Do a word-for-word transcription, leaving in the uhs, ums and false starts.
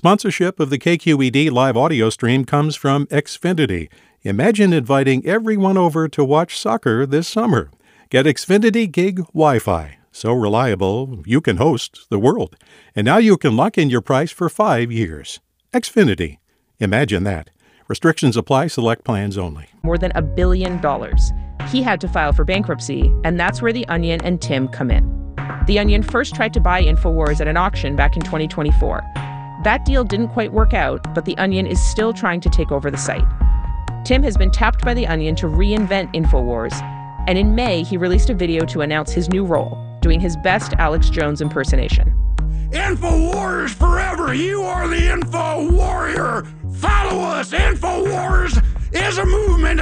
Sponsorship of the K Q E D live audio stream comes from Xfinity. Imagine inviting everyone over to watch soccer this summer. Get Xfinity Gig Wi-Fi. So reliable, you can host the world. And now you can lock in your price for five years. Xfinity. Imagine that. Restrictions apply. Select plans only. More than a billion dollars. He had to file for bankruptcy, and that's where The Onion and Tim come in. The Onion first tried to buy InfoWars at an auction back in twenty twenty-four. That deal didn't quite work out, but The Onion is still trying to take over the site. Tim has been tapped by The Onion to reinvent InfoWars, and in May, he released a video to announce his new role, doing his best Alex Jones impersonation. InfoWars forever! You are the Info Warrior! Follow us! InfoWars is a movement